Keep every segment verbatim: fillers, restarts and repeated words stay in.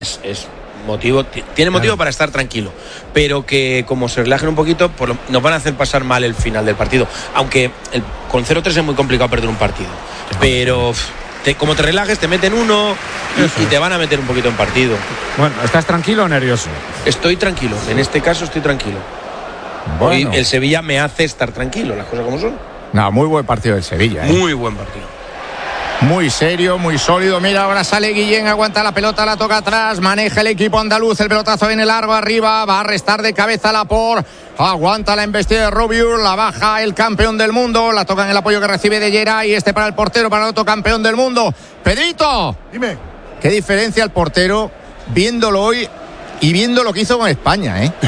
es, es motivo, tiene motivo claro. para estar tranquilo, pero que como se relajen un poquito, por lo, nos van a hacer pasar mal el final del partido, aunque el, con cero tres es muy complicado perder un partido, pero te, como te relajes te meten uno y, y te van a meter un poquito en partido. Bueno, ¿estás tranquilo o nervioso? Estoy tranquilo, en este caso estoy tranquilo. Bueno. Hoy el Sevilla me hace estar tranquilo, las cosas como son. No, muy buen partido del Sevilla, ¿eh? Muy buen partido. Muy serio, muy sólido. Mira, ahora sale Guillén, aguanta la pelota, la toca atrás, maneja el equipo andaluz, el pelotazo viene largo arriba, va a restar de cabeza Laporte, aguanta la embestida de Robiur, la baja el campeón del mundo, la toca en el apoyo que recibe de Geray, este para el portero, para el otro campeón del mundo. Pedrito, dime. ¿Qué diferencia el portero viéndolo hoy y viendo lo que hizo con España, eh?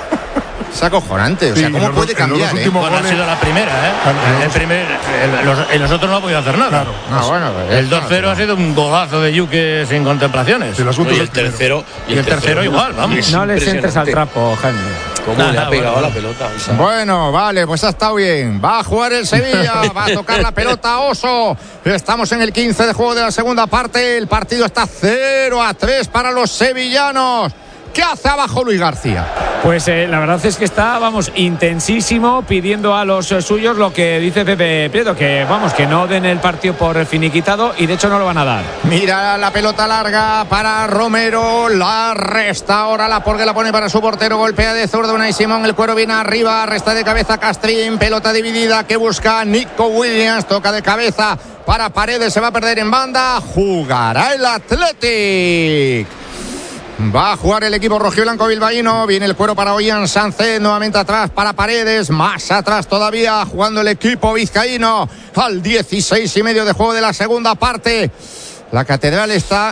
Es acojonante, o sea, sí, ¿cómo puede dos, cambiar? Eh? Bueno, goles... ha sido la primera, ¿eh? El, el primer, el, los, el nosotros no ha podido hacer nada. Claro. Ah, bueno, pues el dos cero ha sido un golazo de Yuque sin contemplaciones. Sí, y, el tercero, y, y el tercero, tercero igual, vamos. No les entres al trapo, Jaime. ¿Cómo nah, le ha pegado bueno, la pelota? O sea. Bueno, vale, pues ha estado bien. Va a jugar el Sevilla, va a tocar la pelota Oso. Estamos en el quince de juego de la segunda parte. El partido está cero a tres para los sevillanos. ¿Qué hace abajo Luis García? Pues eh, la verdad es que está, vamos, intensísimo, pidiendo a los eh, suyos lo que dice Pepe Prieto, que vamos, que no den el partido por finiquitado, y de hecho no lo van a dar. Mira la pelota larga para Romero, la resta ahora la porque la pone para su portero, golpea de zurda Unai Simón, el cuero viene arriba, resta de cabeza Castrín, pelota dividida que busca Nico Williams, toca de cabeza para Paredes, se va a perder en banda, jugará el Athletic. Va a jugar el equipo rojiblanco bilbaíno. Viene el cuero para Ollán Sánchez. Nuevamente atrás para Paredes. Más atrás todavía jugando el equipo vizcaíno. Al dieciséis y medio de juego de la segunda parte. La catedral está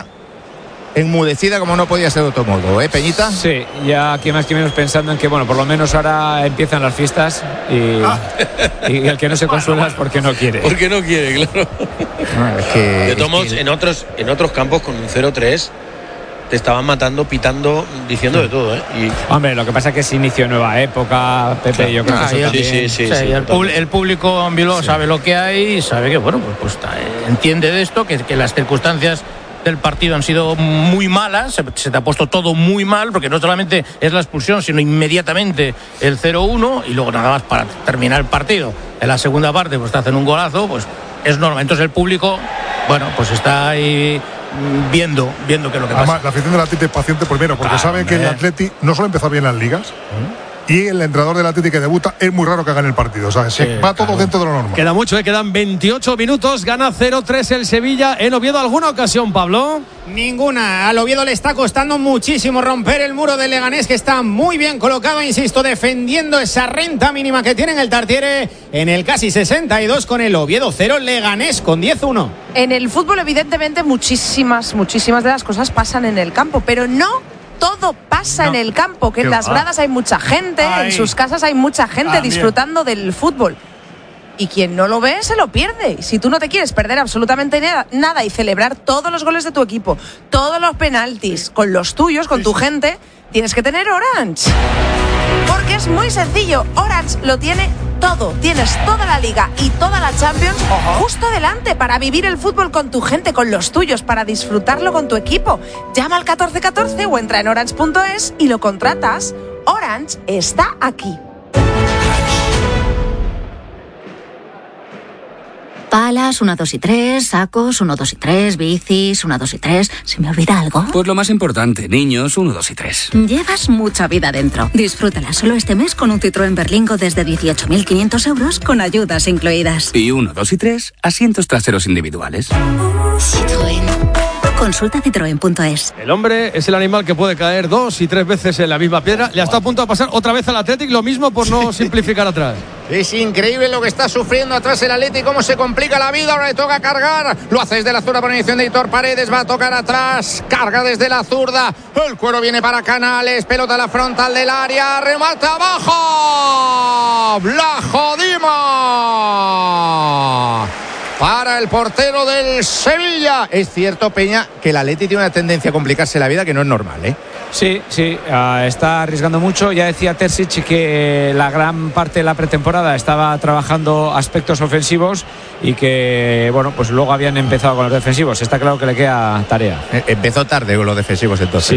enmudecida como no podía ser de otro modo, ¿eh, Peñita? Sí, ya aquí más que menos pensando en que, bueno, por lo menos ahora empiezan las fiestas y, ah. y el que no se consuela bueno, es porque no quiere. Porque no quiere, claro. No, es que, de todos modos, que... en otros, en otros campos con un cero tres te estaban matando, pitando, diciendo de todo, ¿eh? Y... Hombre, lo que pasa es que es inicio de nueva época, Pepe, claro. yo creo ah, que eso sí, sí, sí, sí, sí, el, pub- el público en Bilbao sí. sabe lo que hay y sabe que, bueno, pues, pues entiende de esto, que, que las circunstancias del partido han sido muy malas, se, se te ha puesto todo muy mal, porque no solamente es la expulsión, sino inmediatamente el cero uno y luego nada más para terminar el partido. En la segunda parte, pues te hacen un golazo, pues es normal. Entonces el público, bueno, pues está ahí viendo, viendo qué es lo que Además, pasa. La afición del Atleti es paciente primero, porque claro, saben que el Atleti no solo empezó bien las ligas, ¿eh? Y el entrenador del Atleti que debuta es muy raro que haga el partido, o sea, sí, se va todo claro. dentro de lo normal. Queda mucho, ¿eh? Quedan veintiocho minutos, gana cero tres el Sevilla. ¿En Oviedo alguna ocasión, Pablo? Ninguna. Al Oviedo le está costando muchísimo romper el muro del Leganés, que está muy bien colocado, insisto, defendiendo esa renta mínima que tiene en el Tartiere en el casi sesenta y dos, con el Oviedo cero, Leganés con diez uno. En el fútbol, evidentemente, muchísimas, muchísimas de las cosas pasan en el campo, pero no todo pasa no. en el campo, que en las gradas hay mucha gente, Ay. en sus casas hay mucha gente También. disfrutando del fútbol. Y quien no lo ve, se lo pierde. Y si tú no te quieres perder absolutamente nada, nada y celebrar todos los goles de tu equipo, todos los penaltis, con los tuyos, con tu gente, tienes que tener Orange. Porque es muy sencillo. Orange lo tiene todo. Tienes toda la Liga y toda la Champions uh-huh. justo delante para vivir el fútbol con tu gente, con los tuyos, para disfrutarlo con tu equipo. Llama al catorce catorce o entra en orange punto es y lo contratas. Orange está aquí. Palas, uno, dos y tres, sacos, uno, dos y tres, bicis, uno, dos y tres. ¿Se me olvida algo? Pues lo más importante, niños, uno, dos y tres. Llevas mucha vida dentro. Disfrútala solo este mes con un Citroën Berlingo desde dieciocho mil quinientos euros con ayudas incluidas. Y uno, dos y tres, asientos traseros individuales. Citroën. Consulta citroen punto es. El hombre es el animal que puede caer dos y tres veces en la misma piedra. Le está a punto de pasar otra vez al Athletic, lo mismo por no simplificar atrás. Es increíble lo que está sufriendo atrás el Athletic, cómo se complica la vida. Ahora le toca cargar. Lo hace desde la zurda por iniciación de Hitor Paredes. Va a tocar atrás. Carga desde la zurda. El cuero viene para Canales. Pelota a la frontal del área. Remata abajo. La jodimos. Para el portero del Sevilla. Es cierto, Peña, que el Atleti tiene una tendencia a complicarse la vida que no es normal, ¿eh? Sí, sí, uh, está arriesgando mucho. Ya decía Terzic que la gran parte de la pretemporada estaba trabajando aspectos ofensivos y que, bueno, pues luego habían empezado con los defensivos. Está claro que le queda tarea. Empezó tarde con los defensivos entonces. Sí.